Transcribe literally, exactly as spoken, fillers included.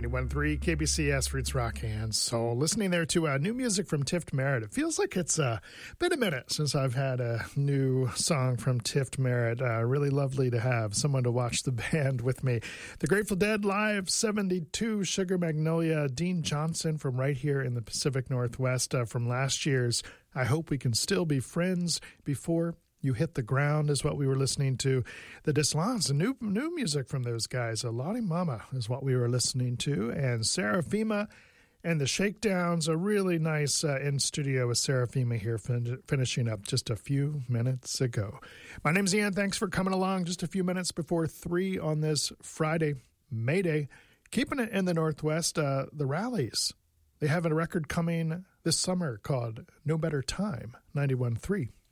ninety-one point three K B C S Roots Rock and Soul. Listening there to uh, new music from Tift Merritt. It feels like it's uh, been a minute since I've had a new song from Tift Merritt. Uh, really lovely to have someone to watch the band with me. The Grateful Dead Live seventy-two, Sugar Magnolia, Dean Johnson from right here in the Pacific Northwest uh, from last year's I Hope We Can Still Be Friends Before You Hit the Ground is what we were listening to. The Deslans, new new music from those guys. A Lottie Mama is what we were listening to. And Seraphima and the Shakedowns, a really nice uh, in-studio with Seraphima here fin- finishing up just a few minutes ago. My name's Ian. Thanks for coming along just a few minutes before three on this Friday, May Day. Keeping it in the Northwest, uh, the Rallies. They have a record coming this summer called No Better Time, ninety-one point three